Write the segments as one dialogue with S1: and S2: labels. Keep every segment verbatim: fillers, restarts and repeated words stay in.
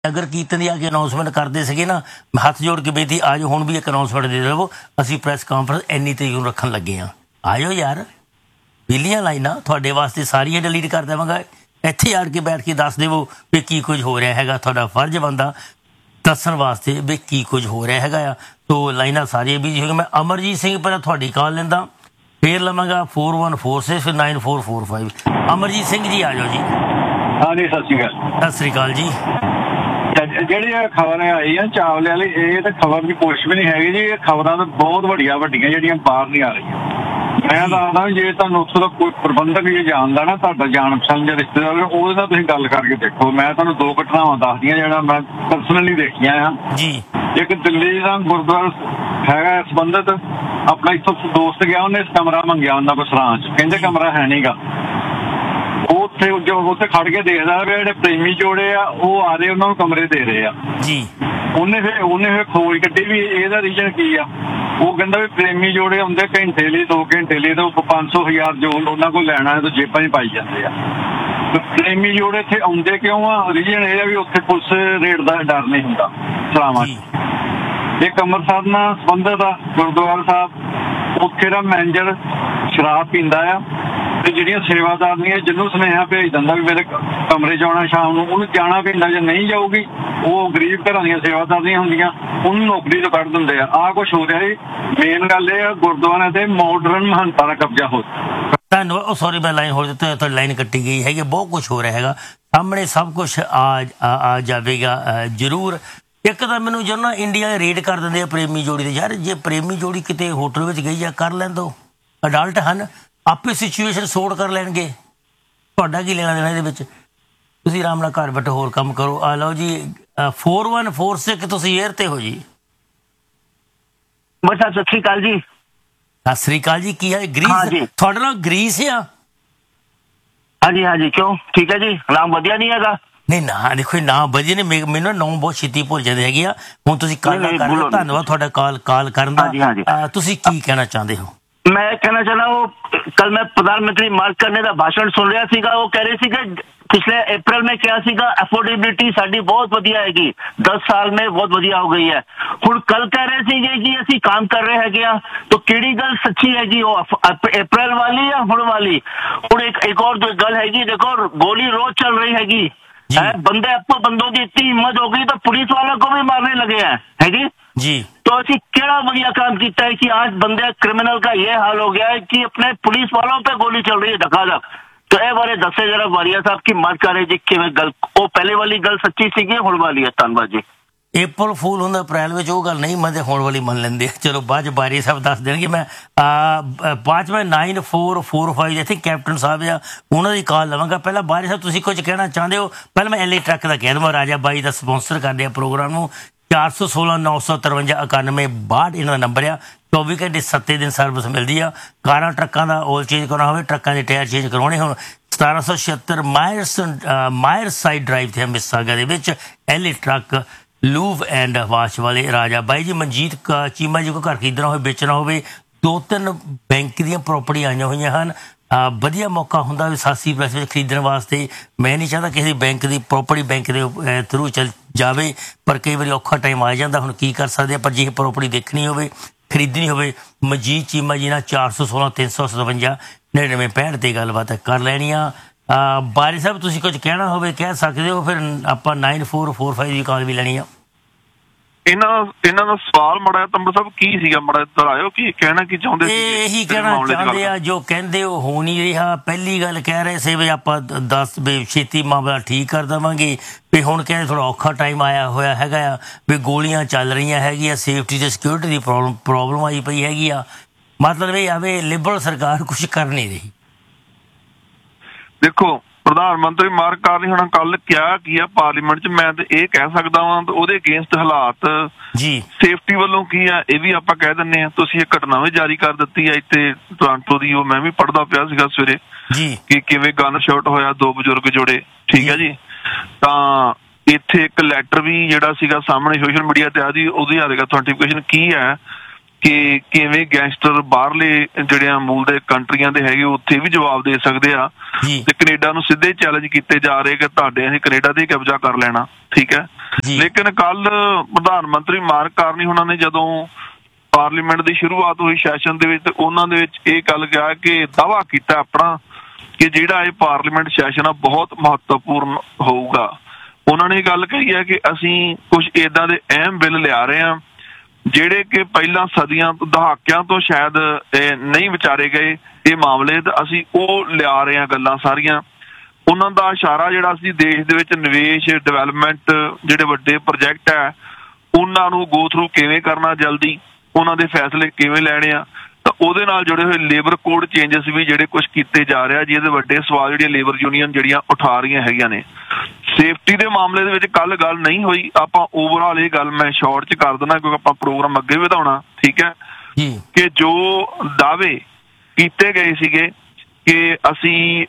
S1: ਨਗਰ ਕੀਰਤਨ ਦੀ ਆ ਕੇ ਅਨਾਊਂਸਮੈਂਟ ਕਰਦੇ ਸੀਗੇ ਨਾ, ਹੱਥ ਜੋੜ ਕੇ ਬੇਨਤੀ ਆ ਜਾਓ, ਹੁਣ ਵੀ ਇੱਕ ਅਨਾਊਂਸਮੈਂਟ ਦੇ ਦੇਵੋ, ਅਸੀਂ ਪ੍ਰੈਸ ਕਾਨਫਰੰਸ ਇੰਨੀ ਤਰੀਕ ਨੂੰ ਰੱਖਣ ਲੱਗੇ ਹਾਂ, ਆ ਜਾਓ ਯਾਰ। ਵਿਹਲੀਆਂ ਲਾਈਨਾਂ ਤੁਹਾਡੇ ਵਾਸਤੇ ਸਾਰੀਆਂ ਡਿਲੀਟ ਕਰ ਦੇਵਾਂਗਾ, ਇੱਥੇ ਆੜ ਕੇ ਬੈਠ ਕੇ ਦੱਸ ਦੇਵੋ ਵੀ ਕੀ ਕੁਝ ਹੋ ਰਿਹਾ ਹੈਗਾ। ਤੁਹਾਡਾ ਫਰਜ਼ ਬਣਦਾ ਦੱਸਣ ਵਾਸਤੇ ਵੀ ਕੀ ਕੁਝ ਹੋ ਰਿਹਾ ਹੈਗਾ ਆ। ਤੋ ਲਾਈਨਾਂ ਸਾਰੀਆਂ ਬਿਜੀ ਹੋ ਗਈਆਂ। ਮੈਂ ਅਮਰਜੀਤ ਸਿੰਘ ਪਹਿਲਾਂ ਤੁਹਾਡੀ ਕਾਲ ਲੈਂਦਾ, ਫੇਰ ਲਵਾਂਗਾ four one four six nine four four five. Amarjit Singh ji ਆ ਜਾਓ ਜੀ।
S2: ਹਾਂਜੀ ਸਤਿ ਸ਼੍ਰੀ ਅਕਾਲ।
S1: ਸਤਿ ਸ਼੍ਰੀ ਅਕਾਲ ਜੀ।
S2: ਜਿਹੜੀ ਇਹ ਖਬਰ ਆਈ ਆ ਚਾਵਲੇ ਵਾਲੀ, ਇਹ ਤਾਂ ਖਬਰ ਦੀ ਕੁਛ ਵੀ ਨਹੀਂ ਹੈਗੀ ਜੀ। ਇਹ ਖਬਰਾਂ ਤਾਂ ਬਹੁਤ ਵੱਡੀਆਂ ਵੱਡੀਆਂ ਜਿਹੜੀਆਂ ਬਾਹਰ ਨਹੀਂ ਆ ਰਹੀਆਂ। ਮੈਂ ਦੱਸਦਾ ਜੇ ਤੁਹਾਨੂੰ ਉੱਥੋਂ ਦਾ ਕੋਈ ਪ੍ਰਬੰਧਕ ਜੇ ਜਾਣਦਾ ਨਾ, ਤੁਹਾਡਾ ਜਾਣ ਪਛਾਣ ਜਾਂ ਰਿਸ਼ਤੇਦਾਰ, ਉਹਦੇ ਨਾਲ ਤੁਸੀਂ ਗੱਲ ਕਰਕੇ ਦੇਖੋ। ਮੈਂ ਤੁਹਾਨੂੰ ਦੋ ਘਟਨਾਵਾਂ ਦੱਸਦੀਆਂ ਜਿਹੜਾ ਮੈਂ ਪਰਸਨਲੀ ਦੇਖੀਆਂ ਆ ਜੀ। ਇੱਕ ਦਿੱਲੀ ਦਾ ਗੁਰਦੁਆਰਾ ਹੈਗਾ ਸੰਬੰਧਿਤ, ਆਪਣਾ ਇੱਥੋਂ ਦੋਸਤ ਗਿਆ, ਉਹਨੇ ਕਮਰਾ ਮੰਗਿਆ ਉਹਨਾਂ ਕੋਲ ਸਰਾਂ ਚ, ਕਹਿੰਦੇ ਕਮਰਾ ਹੈ ਨੀਗਾ। ਉੱਥੇ ਜੋ ਉੱਥੇ ਖੜ ਕੇ ਦੇਖਦਾ ਵੀ ਜਿਹੜੇ ਪ੍ਰੇਮੀ ਜੋੜੇ ਆ ਉਹ ਆ ਰਹੇ, ਉਹਨਾਂ ਨੂੰ ਕਮਰੇ ਦੇ ਰਹੇ ਆ ਜੀ। ਉਹਨੇ ਫਿਰ ਉਹਨੇ ਫਿਰ ਖੋਜ ਕੱਢੀ ਵੀ ਇਹਦਾ ਰੀਜ਼ਨ ਕੀ ਆ। ਉਹ ਕਹਿੰਦਾ ਵੀ ਪ੍ਰੇਮੀ ਜੋੜੇ ਹੁੰਦੇ ਘੰਟੇ ਲਈ, ਦੋ ਘੰਟੇ ਲਈ, ਤਾਂ ਪੰਜ ਸੌ ਹਜ਼ਾਰ ਜੋ ਉਹਨਾਂ ਕੋਲ ਲੈਣਾ ਹੈ ਤਾਂ ਜੇਬਾਂ 'ਚ ਪਾਈ ਜਾਂਦੇ ਆ। ਪ੍ਰੇਮੀ ਜੋੜੇ ਇੱਥੇ ਆਉਂਦੇ ਕਿਉਂ ਆ? ਰੀਜ਼ਨ ਇਹ ਆ ਵੀ ਉੱਥੇ ਪੁਲਿਸ ਰੇਡ ਦਾ ਡਰ ਨਹੀਂ ਹੁੰਦਾ ਸਰਾਵਾਂ 'ਚ। ਇੱਕ ਅੰਮ੍ਰਿਤਸਰ ਨਾਲ ਸੰਬੰਧਿਤ ਆ ਗੁਰਦੁਆਰਾ ਸਾਹਿਬ, ਉੱਥੇ ਦਾ ਮੈਨੇਜਰ ਸ਼ਰਾਬ ਪੀਂਦਾ ਆ ਤੇ ਜਿਹੜੀਆਂ ਸੇਵਾਦਾਰਨੀਆਂ ਜਿਹਨੂੰ ਸੁਨੇਹਾ ਭੇਜ ਦਿੰਦਾ ਵੀ ਮੇਰੇ ਕਮਰੇ 'ਚ ਆਉਣਾ ਸ਼ਾਮ ਨੂੰ, ਉਹਨੂੰ ਜਾਣਾ ਪੈਂਦਾ। ਜੇ ਨਹੀਂ ਜਾਊਗੀ, ਉਹ ਗਰੀਬ ਘਰਾਂ ਦੀਆਂ ਸੇਵਾਦਾਰਨੀਆਂ ਹੁੰਦੀਆਂ, ਉਹਨੂੰ ਨੌਕਰੀ ਤੋਂ ਕੱਢ ਦਿੰਦੇ ਆ। ਆਹ ਕੁਛ ਹੋ ਰਿਹਾ ਜੀ। ਮੇਨ ਗੱਲ ਇਹ ਆ ਗੁਰਦੁਆਰਿਆਂ ਤੇ ਮਾਡਰਨ ਮਹੰਤਾਂ ਦਾ ਕਬਜ਼ਾ ਹੋ ਰਿਹਾ।
S1: ਧੰਨਵਾਦ। ਉਹ ਸੌਰੀ ਮੈਂ ਲਾਈਨ ਹੋ ਦਿੱਤਾ, ਤੁਹਾਡੀ ਲਾਈਨ ਕੱਟੀ ਗਈ ਹੈਗੀ। ਬਹੁਤ ਕੁਛ ਹੋ ਰਿਹਾ ਹੈਗਾ ਸਾਹਮਣੇ, ਸਭ ਕੁਛ ਆ ਆ ਜਾਵੇਗਾ ਜ਼ਰੂਰ। ਇੱਕ ਤਾਂ ਮੈਨੂੰ ਜਦੋਂ ਨਾ ਇੰਡੀਆ ਰੇਡ ਕਰ ਦਿੰਦੇ ਆ ਪ੍ਰੇਮੀ ਜੋੜੀ ਦੇ, ਯਾਰ ਜੇ ਪ੍ਰੇਮੀ ਜੋੜੀ ਕਿਤੇ ਹੋਟਲ ਵਿੱਚ ਗਈ ਆ ਕਰ ਲੈਣ ਦਿਓ, ਅਡਲਟ ਹਨ, ਆਪੇ ਸਿਚੁਏਸ਼ਨ ਸੋਰਟ ਕਰ ਲੈਣਗੇ। ਤੁਹਾਡਾ ਕੀ ਲੈਣਾ ਦੇਣਾ ਇਹਦੇ ਵਿੱਚ? ਤੁਸੀਂ ਆਰਾਮ ਨਾਲ ਘਰ ਬੈਠੇ ਹੋਰ ਕੰਮ ਕਰੋ। ਆ ਲਓ ਜੀ ਫੋਰ ਵਨ ਫੋਰ ਸਿਕਸ, ਤੁਸੀਂ ਏਅਰ ਤੇ ਹੋ ਜੀ।
S3: ਬਸ ਸਤਿ ਸ਼੍ਰੀ ਅਕਾਲ ਜੀ।
S1: ਸਤਿ ਸ੍ਰੀ ਅਕਾਲ ਜੀ। ਕੀ ਹੈ ਗ੍ਰੀਸ? ਤੁਹਾਡੇ ਨਾਲ ਗ੍ਰੀਸ ਆ?
S3: ਹਾਂਜੀ ਹਾਂਜੀ। ਕਿਉਂ? ਠੀਕ ਹੈ ਜੀ। ਨਾਮ ਵਧੀਆ ਨਹੀਂ ਹੈਗਾ?
S1: ਨਹੀਂ ਨਾ ਦੇਖੋ, ਨਾ ਵਧੀਆ ਨੇ, ਮੈਨੂੰ ਨਾਮ ਬਹੁਤ ਛੇਤੀ ਭੁੱਲ ਜਾਂਦੇ ਹੈਗੇ ਆ। ਹੁਣ ਤੁਸੀਂ ਕਾਲ ਕਰ ਲਓ। ਧੰਨਵਾਦ ਤੁਹਾਡਾ ਕਾਲ ਕਾਲ ਕਰਨ ਦਾ। ਤੁਸੀਂ ਕੀ ਕਹਿਣਾ ਚਾਹੁੰਦੇ ਹੋ?
S3: ਮੈਂ ਕਹਿਣਾ ਚਾਹੁੰਦਾ, ਉਹ ਕੱਲ ਮੈਂ ਪ੍ਰਧਾਨ ਮੰਤਰੀ ਮਾਰਕ ਕਰਨੇ ਦਾ ਭਾਸ਼ਣ ਸੁਣ ਰਿਹਾ ਸੀਗਾ। ਉਹ ਕਹਿ ਰਹੇ ਸੀਗੇ ਪਿਛਲੇ ਅਪ੍ਰੈਲ में ਕਿਹਾ ਸੀਗਾ ਅਫੋਰਡੇਬਿਲਿਟੀ ਸਾਡੀ ਬਹੁਤ ਵਧੀਆ ਹੈਗੀ, ਦਸ ਸਾਲ में ਬਹੁਤ ਵਧੀਆ ਹੋ ਗਈ ਹੈ। ਹੁਣ ਕੱਲ ਕਹਿ ਰਹੇ ਸੀਗੇ ਕਿ ਅਸੀਂ ਕੰਮ ਕਰ ਰਹੇ ਹੈਗੇ ਆ, ਤਾਂ ਕਿਹੜੀ ਗੱਲ ਸੱਚੀ ਹੈਗੀ? ਉਹ ਅਪ੍ਰੈਲ ਵਾਲੀ ਜਾਂ ਹੁਣ ਵਾਲੀ? ਹੁਣ ਇੱਕ ਇੱਕ और ਗੱਲ ਹੈਗੀ, देखो गोली रोज चल रही हैगी, बंदे आपको बंदों की इतनी हिम्मत हो गई तो पुलिस वालों को भी मारने लगे हैं हैगी जी। तो असि केड़ा बढ़िया काम किया है कि आज बंदे क्रिमिनल का ये हाल हो गया है कि अपने पुलिस वालों पे गोली चल रही है धकाधक। तो ये बारे दसे जरा वारिया साहब की मत करे जी कि गल वो पहले वाली गल सच्ची सी हुण वाली है। धन्यवाद जी।
S1: अप्रैल फूल ਹੁੰਦਾ अप्रैल ਵਿੱਚ ਉਹ ਗੱਲ ਨਹੀਂ ਮੰਨਦੇ, ਹੋਣ ਵਾਲੀ ਮੰਨ ਲੈਂਦੇ। ਚਲੋ ਬਾਅਦ ਬਾਰੀ ਸਾਹਿਬ ਦੱਸ ਦੇਣਗੇ। ਮੈਂ ਪਾँचवें नाइन फोर फोर फाइव ਇੱਥੇ ਕੈਪਟਨ ਸਾਹਿਬ ਆ, ਉਹਨਾਂ ਦੀ ਕਾਲ ਲਵਾਂਗਾ। ਪਹਿਲਾਂ ਬਾਰੀ ਸਾਹਿਬ ਤੁਸੀਂ ਕੁਝ ਕਹਿਣਾ ਚਾਹੁੰਦੇ ਹੋ? ਪਹਿਲਾਂ ਮੈਂ ਐਲ ਏ ਟਰੱਕ ਦਾ ਕਹਿ ਦੇਵਾਂ, ਰਾਜਾ ਬਾਈ ਦਾ ਸਪਾਂਸਰ ਕਰਦੇ ਆ ਪ੍ਰੋਗਰਾਮ ਨੂੰ। ਚਾਰ ਸੌ ਸੋਲਾਂ ਨੌ ਸੌ ਤਰਵੰਜਾ ਇਕਾਨਵੇਂ ਬਾਹਠ ਇਹਨਾਂ ਦਾ ਨੰਬਰ ਆ। ਚੌਵੀ ਘੰਟੇ ਸੱਤੇ ਦਿਨ ਸਰਵਿਸ ਮਿਲਦੀ ਆ। ਕਾਰਾਂ ਟਰੱਕਾਂ ਦਾ ਆਇਲ ਚੇਂਜ ਕਰਾਉਣਾ ਹੋਵੇ, ਟਰੱਕਾਂ ਦੇ ਟਾਇਰ ਚੇਂਜ ਕਰਵਾਉਣੇ ਹੋਣ, ਸਤਾਰਾਂ ਸੌ ਛਿਹੱਤਰ ਮਾਇਰਸ ਮਾਇਰ ਸਾਈਡ ਡਰਾਈਵ ਤੇ ਮਿਸਾਗਾ ਦੇ ਵਿੱਚ L A truck ਲੂਵ and wash ਵਾਲੇ ਰਾਜਾ ਬਾਈ ਜੀ। ਮਨਜੀਤ ਚੀਮਾ ਜੀ ਕੋ ਘਰ ਖਰੀਦਣਾ ਹੋਵੇ, ਵੇਚਣਾ ਹੋਵੇ, ਦੋ ਤਿੰਨ ਬੈਂਕ ਦੀਆਂ ਪ੍ਰੋਪਰਟੀ ਆਈਆਂ ਹੋਈਆਂ ਹਨ। ਵਧੀਆ ਮੌਕਾ ਹੁੰਦਾ ਵਿਸਾਖੀ ਪ੍ਰਾਈਸ ਵਿੱਚ ਖਰੀਦਣ ਵਾਸਤੇ। ਮੈਂ ਨਹੀਂ ਚਾਹੁੰਦਾ ਕਿਸੇ ਬੈਂਕ ਦੀ ਪ੍ਰੋਪਰਟੀ ਬੈਂਕ ਦੇ ਥਰੂ ਚੱਲ ਜਾਵੇ, ਪਰ ਕਈ ਵਾਰੀ ਔਖਾ ਟਾਈਮ ਆ ਜਾਂਦਾ। ਹੁਣ ਕੀ ਕਰ ਸਕਦੇ ਆ? ਪਰ ਜੇ ਪ੍ਰੋਪਰਟੀ ਦੇਖਣੀ ਹੋਵੇ, ਖਰੀਦਣੀ ਹੋਵੇ, ਮਨਜੀਤ ਚੀਮਾ ਜੀ ਨਾਲ ਚਾਰ ਸੌ ਸੋਲਾਂ ਤਿੰਨ ਸੌ ਸਤਵੰਜਾ ਨੜਿਨਵੇਂ ਪੈਂਹਠ 'ਤੇ ਗੱਲਬਾਤ ਕਰ ਲੈਣੀ ਆ। ਬਾਰੀ ਸਾਹਿਬ ਤੁਸੀਂ ਕੁਝ ਕਹਿਣਾ ਹੋਵੇ ਕਹਿ ਸਕਦੇ ਹੋ, ਫਿਰ ਆਪਾਂ ਨਾਈਨ ਫੋਰ ਫੋਰ ਫਾਈਵ ਦੀ ਕਾਲ ਵੀ ਲੈਣੀ ਆ।
S4: ਇਹਨਾਂ ਇਹਨਾਂ ਦਾ ਸਵਾਲ ਮੜਾ ਤੰਬਰ ਸਾਹਿਬ ਕੀ ਸੀਗਾ? ਮੜਾ ਇੱਧਰ ਆਇਓ। ਕੀ ਕਹਿਣਾ ਕੀ ਚਾਹੁੰਦੇ ਸੀ?
S1: ਇਹੀ ਕਹਿਣਾ ਚਾਹੁੰਦੇ ਆ ਜੋ ਕਹਿੰਦੇ ਉਹ ਹੋ ਨਹੀਂ ਰਿਹਾ। ਪਹਿਲੀ ਗੱਲ ਕਹਿ ਰਹੇ ਸੀ ਵੀ ਆਪਾਂ ਦਸ ਵੀ ਛੇਤੀ ਮਾਮਲਾ ਠੀਕ ਕਰ ਦੇਵਾਂਗੇ, ਵੀ ਹੁਣ ਕਹਿੰਦੇ ਥੋੜ੍ਹਾ ਔਖਾ ਟਾਈਮ ਆਇਆ ਹੋਇਆ ਹੈਗਾ ਆ, ਵੀ ਗੋਲੀਆਂ ਚੱਲ ਰਹੀਆਂ ਹੈਗੀਆਂ, ਸੇਫਟੀ ਤੇ ਸਿਕਿਉਰਿਟੀ ਦੀ ਪ੍ਰੋਬਲਮ ਪ੍ਰੋਬਲਮ ਆਈ ਪਈ ਹੈਗੀ ਆ। ਮਤਲਬ ਇਹ ਆਵੇ ਲਿਬਰਲ ਸਰਕਾਰ ਕੁਛ ਕਰ ਨਹੀਂ ਰਹੀ।
S4: ਦੇਖੋ ਪ੍ਰਧਾਨ ਮੰਤਰੀ ਮਾਰਕ ਕਾਰਨੀ ਹੁਣ ਕੱਲ ਕਿਹਾ ਕੀ ਆ ਪਾਰਲੀਮੈਂਟ 'ਚ, ਮੈਂ ਤੇ ਇਹ ਕਹਿ ਸਕਦਾ ਵਾਂ ਉਹਦੇ ਅਗੇਂਸਟ ਹਾਲਾਤ ਜੀ ਸੇਫਟੀ ਵੱਲੋਂ ਕੀ ਆ ਇਹ ਵੀ ਆਪਾਂ ਕਹਿ ਦਿੰਦੇ ਆ। ਤੁਸੀਂ ਇਹ ਘਟਨਾ ਵੀ ਜਾਰੀ ਕਰ ਦਿੱਤੀ ਆ ਇੱਥੇ ਟੋਰਾਂਟੋ ਦੀ, ਉਹ ਮੈਂ ਵੀ ਪੜ੍ਹਦਾ ਪਿਆ ਸੀਗਾ ਸਵੇਰੇ ਜੀ ਕਿ ਕਿਵੇਂ ਗਨ ਸ਼ਾਟ ਹੋਇਆ, ਦੋ ਬਜ਼ੁਰਗ ਜੋੜੇ, ਠੀਕ ਹੈ ਜੀ। ਤਾਂ ਇੱਥੇ ਇੱਕ ਲੈਟਰ ਵੀ ਜਿਹੜਾ ਸੀਗਾ ਸਾਹਮਣੇ ਸੋਸ਼ਲ ਮੀਡੀਆ ਤੇ ਆਦੀ ਉਹਦੀ ਆਦੇਗਾ ਅਥੈਂਟੀਕੇਸ਼ਨ ਕੀ ਹੈ ਕਿ ਕਿਵੇਂ ਗੈਂਗਸਟਰ ਬਾਹਰਲੇ ਜਿਹੜੀਆਂ ਮੂਲ ਦੇ ਕੰਟਰੀਆਂ ਦੇ ਹੈਗੇ ਉੱਥੇ ਵੀ ਜਵਾਬ ਦੇ ਸਕਦੇ ਆ, ਤੇ ਕੈਨੇਡਾ ਨੂੰ ਸਿੱਧੇ ਚੈਲੰਜ ਕੀਤੇ ਜਾ ਰਹੇ ਕਿ ਤੁਹਾਡੇ ਅਸੀਂ ਕੈਨੇਡਾ ਤੇ ਕਬਜ਼ਾ ਕਰ ਲੈਣਾ, ਠੀਕ ਹੈ। ਲੇਕਿਨ ਕੱਲ ਪ੍ਰਧਾਨ ਮੰਤਰੀ ਮਾਰਕ ਕਾਰਨੀ ਉਹਨਾਂ ਨੇ ਜਦੋਂ ਪਾਰਲੀਮੈਂਟ ਦੀ ਸ਼ੁਰੂਆਤ ਹੋਈ ਸੈਸ਼ਨ ਦੇ ਵਿੱਚ, ਉਹਨਾਂ ਦੇ ਵਿੱਚ ਇਹ ਗੱਲ ਕਿਹਾ ਕਿ ਦਾਅਵਾ ਕੀਤਾ ਆਪਣਾ ਕਿ ਜਿਹੜਾ ਇਹ ਪਾਰਲੀਮੈਂਟ ਸੈਸ਼ਨ ਆ ਬਹੁਤ ਮਹੱਤਵਪੂਰਨ ਹੋਊਗਾ। ਉਹਨਾਂ ਨੇ ਇਹ ਗੱਲ ਕਹੀ ਹੈ ਕਿ ਅਸੀਂ ਕੁਝ ਏਦਾਂ ਦੇ ਅਹਿਮ ਬਿੱਲ ਲਿਆ ਰਹੇ ਹਾਂ ਜਿਹੜੇ ਕਿ ਪਹਿਲਾਂ ਸਦੀਆਂ ਤੋਂ ਦਹਾਕਿਆਂ ਤੋਂ ਸ਼ਾਇਦ ਨਹੀਂ ਵਿਚਾਰੇ ਗਏ ਇਹ ਮਾਮਲੇ, ਤੇ ਅਸੀਂ ਉਹ ਲਿਆ ਰਹੇ ਹਾਂ ਗੱਲਾਂ ਸਾਰੀਆਂ। ਉਹਨਾਂ ਦਾ ਇਸ਼ਾਰਾ ਜਿਹੜਾ ਅਸੀਂ ਦੇਸ਼ ਦੇ ਵਿੱਚ ਨਿਵੇਸ਼, ਡਿਵੈਲਪਮੈਂਟ, ਜਿਹੜੇ ਵੱਡੇ ਪ੍ਰੋਜੈਕਟ ਹੈ ਉਹਨਾਂ ਨੂੰ ਗੋ ਥਰੂ ਕਿਵੇਂ ਕਰਨਾ, ਜਲਦੀ ਉਹਨਾਂ ਦੇ ਫੈਸਲੇ ਕਿਵੇਂ ਲੈਣੇ ਆ, ਤਾਂ ਉਹਦੇ ਨਾਲ ਜੁੜੇ ਹੋਏ ਲੇਬਰ ਕੋਡ ਚੇਂਜਸ ਵੀ ਜਿਹੜੇ ਕੁਛ ਕੀਤੇ ਜਾ ਰਹੇ ਆ, ਜਿਹਦੇ ਵੱਡੇ ਸਵਾਲ ਜਿਹੜੀਆਂ ਲੇਬਰ ਯੂਨੀਅਨ ਜਿਹੜੀਆਂ ਉਠਾ ਰਹੀਆਂ ਹੈਗੀਆਂ ਨੇ। ਸੇਫਟੀ ਦੇ ਮਾਮਲੇ ਦੇ ਵਿੱਚ ਕੱਲ ਗੱਲ ਨਹੀਂ ਹੋਈ, ਆਪਾਂ ਓਵਰਆਲ ਇਹ ਗੱਲ ਮੈਂ ਸ਼ਾਰਟ ਚ ਕਰ ਦਿੰਦਾ ਕਿਉਂਕਿ ਆਪਾਂ ਪ੍ਰੋਗਰਾਮ ਅੱਗੇ ਵਧਾਉਣਾ, ਠੀਕ ਹੈ, ਕਿ ਜੋ ਦਾਅਵੇ ਕੀਤੇ ਗਏ ਸੀਗੇ ਕਿ ਅਸੀਂ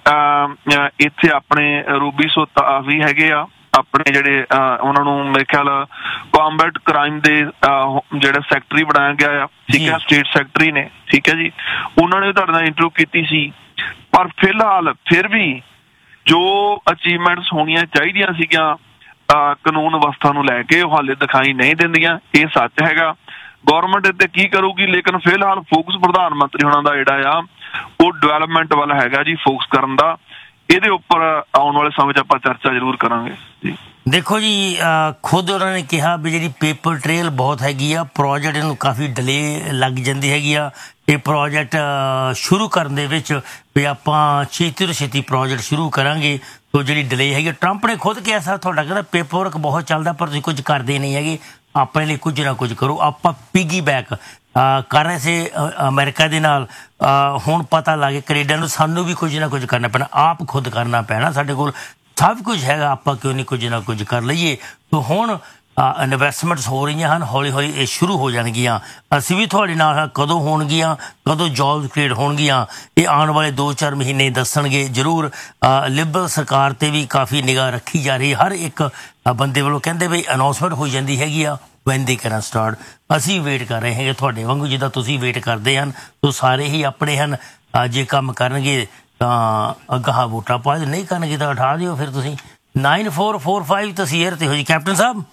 S4: ਇੱਥੇ ਆਪਣੇ ਰੂਬੀ ਸੋਤਾ ਵੀ ਹੈਗੇ ਆ ਆਪਣੇ ਜਿਹੜੇ ਉਹਨਾਂ ਨੂੰ ਮੇਰੇ ਖਿਆਲ ਕੰਬੈਟ ਕ੍ਰਾਈਮ ਦੇ ਜਿਹੜਾ ਸੈਕਟਰੀ ਬਣਾਇਆ ਗਿਆ ਆ, ਠੀਕ ਹੈ, ਸਟੇਟ ਸੈਕਟਰੀ ਨੇ, ਠੀਕ ਹੈ ਜੀ, ਉਹਨਾਂ ਨੇ ਤੁਹਾਡੇ ਨਾਲ ਇੰਟਰਵਿਊ ਕੀਤੀ ਸੀ। ਪਰ ਫਿਲਹਾਲ ਫਿਰ ਵੀ ਜੋ ਅਚੀਵਮੈਂਟਸ ਹੋਣੀਆਂ ਚਾਹੀਦੀਆਂ ਸੀਗੀਆਂ ਕਾਨੂੰਨ ਵਿਵਸਥਾ ਨੂੰ ਲੈ ਕੇ ਉਹ ਹਾਲੇ ਦਿਖਾਈ ਨਹੀਂ ਦਿੰਦੀਆਂ, ਇਹ ਸੱਚ ਹੈਗਾ। ਗੌਰਮੈਂਟ ਇੱਥੇ ਕੀ ਕਰੂਗੀ, ਲੇਕਿਨ ਫਿਲਹਾਲ ਫੋਕਸ ਪ੍ਰਧਾਨ ਮੰਤਰੀ ਹੋਣਾ ਦਾ ਜਿਹੜਾ ਆ ਉਹ ਡਿਵੈਲਪਮੈਂਟ ਵੱਲ ਹੈਗਾ ਜੀ, ਫੋਕਸ ਕਰਨ ਦਾ। ਇਹਦੇ ਉੱਪਰ ਆਉਣ ਵਾਲੇ ਸਮੇਂ 'ਚ ਆਪਾਂ ਚਰਚਾ ਜ਼ਰੂਰ ਕਰਾਂਗੇ ਜੀ।
S1: ਦੇਖੋ ਜੀ, ਖੁਦ ਉਹਨਾਂ ਨੇ ਕਿਹਾ ਵੀ ਜਿਹੜੀ ਪੇਪਰ ਟ੍ਰੇਲ ਬਹੁਤ ਹੈਗੀ ਆ, ਪ੍ਰੋਜੈਕਟ ਇਹਨੂੰ ਕਾਫੀ ਡਿਲੇ ਲੱਗ ਜਾਂਦੀ ਹੈਗੀ ਆ। ਇਹ ਪ੍ਰੋਜੈਕਟ ਸ਼ੁਰੂ ਕਰਨ ਦੇ ਵਿੱਚ ਵੀ ਆਪਾਂ ਛੇਤੀ ਤੋਂ ਛੇਤੀ ਪ੍ਰੋਜੈਕਟ ਸ਼ੁਰੂ ਕਰਾਂਗੇ, ਤੋ ਜਿਹੜੀ ਡਿਲੇ ਹੈਗੀ। ਟਰੰਪ ਨੇ ਖੁਦ ਕਿਹਾ ਸਰ ਤੁਹਾਡਾ ਕਹਿੰਦਾ ਪੇਪਰ ਵਰਕ ਬਹੁਤ ਚੱਲਦਾ ਪਰ ਤੁਸੀਂ ਕੁਝ ਕਰਦੇ ਨਹੀਂ ਹੈਗੇ, ਆਪਣੇ ਲਈ ਕੁਝ ਨਾ ਕੁਝ ਕਰੋ। ਆਪਾਂ ਪਿਗੀ ਬੈਕ ਕਰ ਰਹੇ ਸੀ ਅਮਰੀਕਾ ਦੇ ਨਾਲ, ਹੁਣ ਪਤਾ ਲੱਗ ਗਿਆ ਕੈਨੇਡਾ ਨੂੰ ਸਾਨੂੰ ਵੀ ਕੁਝ ਨਾ ਕੁਝ ਕਰਨਾ ਪੈਣਾ, ਆਪ ਖੁਦ ਕਰਨਾ ਪੈਣਾ, ਸਾਡੇ ਕੋਲ ਸਭ ਕੁਝ ਹੈਗਾ, ਆਪਾਂ ਕਿਉਂ ਨਹੀਂ ਕੁਝ ਨਾ ਕੁਝ ਕਰ ਲਈਏ। ਤੋ ਹੁਣ ਇਨਵੈਸਟਮੈਂਟਸ ਹੋ ਰਹੀਆਂ ਹਨ, ਹੌਲੀ ਹੌਲੀ ਇਹ ਸ਼ੁਰੂ ਹੋ ਜਾਣਗੀਆਂ। ਅਸੀਂ ਵੀ ਤੁਹਾਡੇ ਨਾਲ ਕਦੋਂ ਹੋਣਗੀਆਂ, ਕਦੋਂ ਜੌਬ ਕ੍ਰੀਏਟ ਹੋਣਗੀਆਂ, ਇਹ ਆਉਣ ਵਾਲੇ ਦੋ ਚਾਰ ਮਹੀਨੇ ਦੱਸਣਗੇ ਜ਼ਰੂਰ। ਲਿਬਰਲ ਸਰਕਾਰ 'ਤੇ ਵੀ ਕਾਫੀ ਨਿਗਾਹ ਰੱਖੀ ਜਾ ਰਹੀ, ਹਰ ਇੱਕ ਬੰਦੇ ਵੱਲੋਂ ਕਹਿੰਦੇ ਵੀ ਅਨਾਊਂਸਮੈਂਟ ਹੋ ਜਾਂਦੀ ਹੈਗੀ ਆ ਵੈਨ ਦੇ ਕੈਨ ਸਟਾਰਟ। ਅਸੀਂ ਵੇਟ ਕਰ ਰਹੇ ਹੈਗੇ ਤੁਹਾਡੇ ਵਾਂਗੂ, ਜਿੱਦਾਂ ਤੁਸੀਂ ਵੇਟ ਕਰਦੇ ਹਨ। ਤੋ ਸਾਰੇ ਹੀ ਆਪਣੇ ਹਨ, ਜੇ ਕੰਮ ਕਰਨਗੇ ਤਾਂ ਅਗਾਹ ਵੋਟਾਂ ਪਾ ਦਿਓ, ਨਹੀਂ ਕਰਨਗੇ ਤਾਂ ਉਠਾ ਦਿਓ ਫਿਰ ਤੁਸੀਂ। ਨਾਈਨ ਫੋਰ ਫੋਰ ਫਾਈਵ ਤੁਸੀਂ ਏਅਰ 'ਤੇ ਹੋ ਜੀ। ਕੈਪਟਨ ਸਾਹਿਬ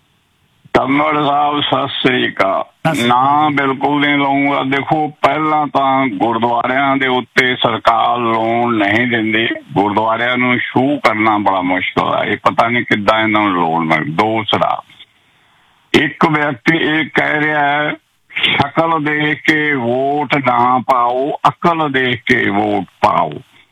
S5: ਕਮਲ ਸਾਹਿਬ ਸਤਿ ਸ੍ਰੀ ਅਕਾਲ। ਨਾ ਬਿਲਕੁਲ ਨਹੀਂ ਲਊਂਗਾ। ਦੇਖੋ ਪਹਿਲਾਂ ਤਾਂ ਗੁਰਦੁਆਰਿਆਂ ਦੇ ਉੱਤੇ ਸਰਕਾਰ ਲੋਨ ਨਹੀਂ ਦਿੰਦੀ, ਗੁਰਦੁਆਰਿਆਂ ਨੂੰ ਸ਼ੂ ਕਰਨਾ ਬੜਾ ਮੁਸ਼ਕਲ ਹੈ, ਇਹ ਪਤਾ ਨਹੀਂ ਕਿੱਦਾਂ ਇਹਨਾਂ ਨੂੰ ਲੋਨ ਮਿਲ। ਦੂਸਰਾ, ਇੱਕ ਵਿਅਕਤੀ ਇਹ ਕਹਿ ਰਿਹਾ ਹੈ ਸ਼ਕਲ ਦੇਖ ਕੇ ਵੋਟ ਨਾ ਪਾਓ, ਅਕਲ ਦੇਖ ਕੇ ਵੋਟ ਪਾਓ।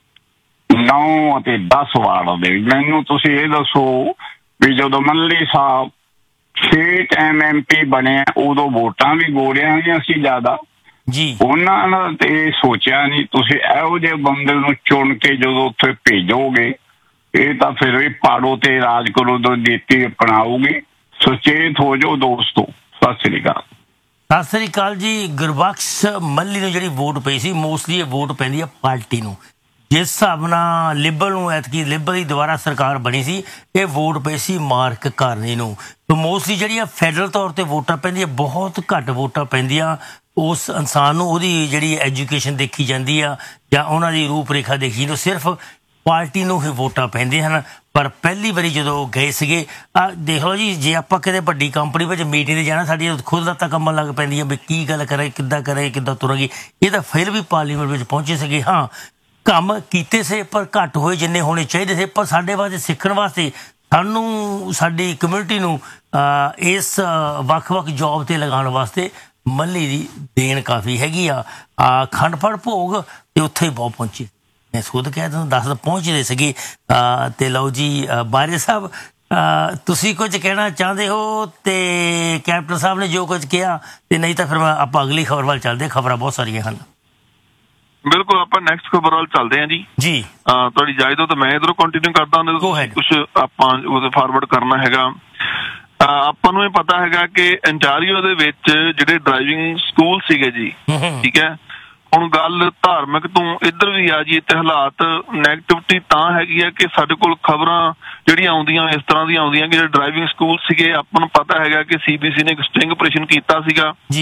S5: ਨੌ ਅਤੇ ਦਸ ਵਾਰਡ ਦੇ ਮੈਨੂੰ ਤੁਸੀਂ ਇਹ ਦੱਸੋ ਵੀ ਜਦੋਂ ਮੱਲੀ ਸਾਹਿਬ ਸਟੇਟ ਐਮ ਐਮ ਪੀ ਬਣਿਆ ਉਦੋਂ ਵੋਟਾਂ ਵੀ ਗੋਰਿਆਂ ਦੀਆਂ ਸੀ ਜ਼ਿਆਦਾ
S1: ਜੀ, ਉਹਨਾਂ
S5: ਨੇ ਤੇ ਸੋਚਿਆ ਨਹੀਂ ਤੁਸੀਂ ਇਹੋ ਜਿਹੇ ਬੰਦੇ ਨੂੰ ਚੁਣ ਕੇ ਜਦੋਂ ਉੱਥੇ ਭੇਜੋਗੇ ਇਹ ਤਾਂ ਫਿਰ ਵੀ ਪਾੜੋ ਤੇ ਰਾਜ ਕਰੋ ਦੀ ਨੀਤੀ ਅਪਣਾਓਗੇ। ਸੁਚੇਤ ਹੋ ਜਾਓ ਦੋਸਤੋ। ਸਤਿ ਸ੍ਰੀ ਅਕਾਲ।
S1: ਸਤਿ ਸ੍ਰੀ ਅਕਾਲ ਜੀ। ਗੁਰਬਖਸ਼ ਮੱਲੀ ਨੂੰ ਜਿਹੜੀ ਵੋਟ ਪਈ ਸੀ, ਮੋਸਟਲੀ ਇਹ ਵੋਟ ਪੈਂਦੀ ਆ ਪਾਰਟੀ ਨੂੰ। ਜਿਸ ਹਿਸਾਬ ਨਾਲ ਲਿਬਰਲ ਨੂੰ ਐਤਕੀ ਲਿਬਰਲ ਦੀ ਦੁਬਾਰਾ ਸਰਕਾਰ ਬਣੀ ਸੀ, ਇਹ ਵੋਟ ਪਈ ਸੀ ਮਾਰਕ ਕਾਰਨੀ ਨੂੰ। ਤਾਂ ਮੋਸਟਲੀ ਜਿਹੜੀਆਂ ਫੈਡਰਲ ਤੌਰ 'ਤੇ ਵੋਟਾਂ ਪੈਂਦੀਆਂ, ਬਹੁਤ ਘੱਟ ਵੋਟਾਂ ਪੈਂਦੀਆਂ ਉਸ ਇਨਸਾਨ ਨੂੰ, ਉਹਦੀ ਜਿਹੜੀ ਐਜੂਕੇਸ਼ਨ ਦੇਖੀ ਜਾਂਦੀ ਆ ਜਾਂ ਉਹਨਾਂ ਦੀ ਰੂਪ ਰੇਖਾ ਦੇਖੀ ਜਾਂਦੀ, ਸਿਰਫ ਪਾਰਟੀ ਨੂੰ ਹੀ ਵੋਟਾਂ ਪੈਂਦੀਆਂ ਹਨ। ਪਰ ਪਹਿਲੀ ਵਾਰੀ ਜਦੋਂ ਗਏ ਸੀਗੇ, ਆ ਦੇਖ ਲਓ ਜੀ, ਜੇ ਆਪਾਂ ਕਿਤੇ ਵੱਡੀ ਕੰਪਨੀ ਵਿੱਚ ਮੀਟਿੰਗ 'ਤੇ ਜਾਣਾ, ਸਾਡੀਆਂ ਖੁਦ ਲੱਤਾਂ ਕੰਬਣ ਲੱਗ ਪੈਂਦੀਆਂ ਵੀ ਕੀ ਗੱਲ ਕਰੇ, ਕਿੱਦਾਂ ਕਰੇ, ਕਿੱਦਾਂ ਤੁਰਾਂਗੇ। ਇਹ ਤਾਂ ਫਿਰ ਵੀ ਪਾਰਲੀਮੈਂਟ ਵਿੱਚ ਪਹੁੰਚੇ ਸੀਗੇ। ਹਾਂ, ਕੰਮ ਕੀਤੇ ਸੀ ਪਰ ਘੱਟ ਹੋਏ ਜਿੰਨੇ ਹੋਣੇ ਚਾਹੀਦੇ ਸੀ। ਪਰ ਸਾਡੇ ਵਾਸਤੇ ਸਿੱਖਣ ਵਾਸਤੇ, ਸਾਨੂੰ ਸਾਡੀ ਕਮਿਊਨਿਟੀ ਨੂੰ ਇਸ ਵੱਖ-ਵੱਖ ਜੋਬ 'ਤੇ ਲਗਾਉਣ ਵਾਸਤੇ ਮੱਲੀ ਦੀ ਦੇਣ ਕਾਫੀ ਹੈਗੀ ਆ। ਖੰਡ ਫੜ ਭੋਗ ਤੇ ਉੱਥੇ ਹੀ ਬਹੁਤ ਪਹੁੰਚੇ, ਮੈਂ ਖੁਦ ਕਹਿ ਤੁਹਾਨੂੰ ਦੱਸ ਪਹੁੰਚਦੇ ਸੀਗੇ। ਤੇ ਲਓ ਜੀ ਬਾਰੇ ਸਾਹਿਬ, ਤੁਸੀਂ ਕੁਝ ਕਹਿਣਾ ਚਾਹੁੰਦੇ ਹੋ ਤੇ ਕੈਪਟਨ ਸਾਹਿਬ ਨੇ ਜੋ ਕੁਝ ਕਿਹਾ, ਤੇ ਨਹੀਂ ਤਾਂ ਫਿਰ ਆਪਾਂ ਅਗਲੀ ਖਬਰ ਵੱਲ ਚੱਲਦੇ, ਖਬਰਾਂ ਬਹੁਤ ਸਾਰੀਆਂ ਹਨ।
S4: ਬਿਲਕੁਲ, ਆਪਾਂ ਨੈਕਸਟ ਖਬਰ ਵੱਲ ਚੱਲਦੇ ਹਾਂ ਜੀ।
S1: ਜੀ
S4: ਤੁਹਾਡੀ ਇਜਾਜ਼ਤ ਹੋ ਤਾਂ ਮੈਂ ਇੱਧਰੋਂ ਕੰਟੀਨਿਊ ਕਰਦਾ, ਕੁਛ ਆਪਾਂ ਉਹਦੇ ਫਾਰਵਰਡ ਕਰਨਾ ਹੈਗਾ। ਆਪਾਂ ਨੂੰ ਇਹ ਪਤਾ ਹੈਗਾ ਕਿ ਅੰਟਾਰੀਓ ਦੇ ਵਿੱਚ ਜਿਹੜੇ ਡਰਾਈਵਿੰਗ ਸਕੂਲ ਸੀਗੇ ਜੀ, ਠੀਕ ਹੈ, ਹੁਣ ਗੱਲ ਧਾਰਮਿਕ ਤੋਂ ਇੱਧਰ ਵੀ ਆ ਜੀ। ਇੱਥੇ ਹਾਲਾਤ ਨੈਗੇਟਿਵਿਟੀ ਤਾਂ ਹੈਗੀ ਆ ਕਿ ਸਾਡੇ ਕੋਲ ਖਬਰਾਂ ਜਿਹੜੀਆਂ ਆਉਂਦੀਆਂ ਇਸ ਤਰ੍ਹਾਂ ਦੀਆਂ ਆਉਂਦੀਆਂ ਕਿ ਜਿਹੜੇ ਡਰਾਈਵਿੰਗ ਸਕੂਲ ਸੀਗੇ, ਆਪਾਂ ਨੂੰ ਪਤਾ ਹੈਗਾ ਕਿ ਸੀ ਬੀ ਸੀ ਨੇ ਇੱਕ ਸਟਿੰਗ ਆਪਰੇਸ਼ਨ ਕੀਤਾ ਸੀਗਾ
S1: ਜੀ,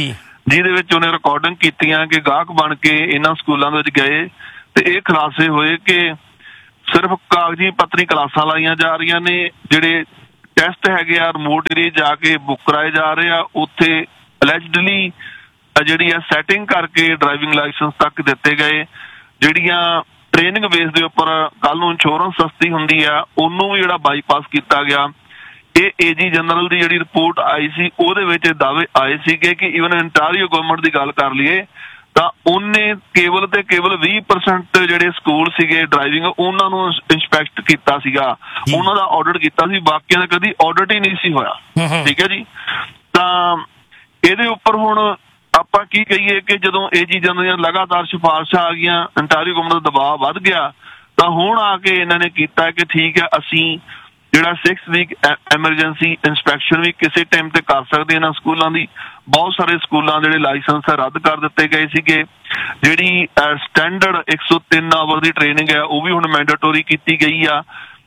S4: ਜਿਹਦੇ ਵਿੱਚ ਉਹਨੇ ਰਿਕਾਰਡਿੰਗ ਕੀਤੀਆਂ ਕਿ ਗਾਹਕ ਬਣ ਕੇ ਇਹਨਾਂ ਸਕੂਲਾਂ ਦੇ ਵਿੱਚ ਗਏ ਤੇ ਇਹ ਖੁਲਾਸੇ ਹੋਏ ਕਿ ਸਿਰਫ ਕਾਗਜ਼ੀ ਪੱਤਰੀ ਕਲਾਸਾਂ ਲਾਈਆਂ ਜਾ ਰਹੀਆਂ ਨੇ, ਜਿਹੜੇ ਟੈਸਟ ਹੈਗੇ ਆ ਰਿਮੋਟ ਏਰੀਏ ਜਾ ਕੇ ਬੁੱਕ ਕਰਾਏ ਜਾ ਰਹੇ ਆ, ਉੱਥੇ ਅਲੈਜਡਲੀ ਜਿਹੜੀ ਆ ਸੈਟਿੰਗ ਕਰਕੇ ਡਰਾਈਵਿੰਗ ਲਾਇਸੈਂਸ ਤੱਕ ਦਿੱਤੇ ਗਏ। ਜਿਹੜੀਆਂ ਟ੍ਰੇਨਿੰਗ ਬੇਸ ਦੇ ਉੱਪਰ ਕੱਲ ਨੂੰ ਇੰਸ਼ੋਰੈਂਸ ਸਸਤੀ ਹੁੰਦੀ ਆ ਉਹਨੂੰ ਵੀ ਜਿਹੜਾ ਬਾਈਪਾਸ ਕੀਤਾ ਗਿਆ। ਇਹ ਏਜੀ ਜਨਰਲ ਦੀ ਜਿਹੜੀ ਰਿਪੋਰਟ ਆਈ ਸੀ ਉਹਦੇ ਵਿੱਚ ਦਾਅਵੇ ਆਏ ਸੀਗੇ ਕਿ ਈਵਨ ਇੰਟਾਰੀਓ ਗਵਰਨਮੈਂਟ ਦੀ ਗੱਲ ਕਰ ਲਈਏ ਤਾਂ ਉਹਨੇ ਕੇਵਲ ਤੇ ਕੇਵਲ ਵੀਹ ਪਰਸੈਂਟ ਜਿਹੜੇ ਸਕੂਲ ਸੀਗੇ ਡਰਾਈਵਿੰਗ ਉਹਨਾਂ ਨੂੰ ਇੰਸਪੈਕਟ ਕੀਤਾ ਸੀਗਾ, ਉਹਨਾਂ ਦਾ ਆਡਿਟ ਕੀਤਾ ਸੀ, ਬਾਕੀਆਂ ਦਾ ਕਦੀ ਆਡਿਟ ਹੀ ਨਹੀਂ ਸੀ ਹੋਇਆ। ਠੀਕ ਹੈ ਜੀ। ਤਾਂ ਇਹਦੇ ਉੱਪਰ ਹੁਣ ਆਪਾਂ ਕੀ ਕਹੀਏ ਕਿ ਜਦੋਂ ਇਹ ਚੀਜ਼ਾਂ ਦੀਆਂ ਲਗਾਤਾਰ ਸਿਫਾਰਸ਼ਾਂ ਆ ਗਈਆਂ, ਇੰਟਾਰੀਓ ਗਵਰਨਮੈਂਟ ਦਾ ਦਬਾਅ ਵੱਧ ਗਿਆ, ਤਾਂ ਹੁਣ ਆ ਕੇ ਇਹਨਾਂ ਨੇ ਕੀਤਾ ਕਿ ਠੀਕ ਹੈ ਅਸੀਂ ਜਿਹੜਾ ਸਿਕਸ ਵੀਕ ਐਮਰਜੈਂਸੀ ਇੰਸਪੈਕਸ਼ਨ ਵੀ ਕਿਸੇ ਟਾਈਮ ਤੇ ਕਰ ਸਕਦੇ ਇਹਨਾਂ ਸਕੂਲਾਂ ਦੀ। ਬਹੁਤ ਸਾਰੇ ਸਕੂਲਾਂ ਜਿਹੜੇ ਲਾਇਸੈਂਸ ਰੱਦ ਕਰ ਦਿੱਤੇ ਗਏ ਸੀਗੇ। ਜਿਹੜੀ ਸਟੈਂਡਰਡ ਇੱਕ ਸੌ ਤਿੰਨ ਆਵਰ ਦੀ ਟ੍ਰੇਨਿੰਗ ਹੈ ਉਹ ਵੀ ਹੁਣ ਮੈਂਡੇਟੋਰੀ ਕੀਤੀ ਗਈ ਆ।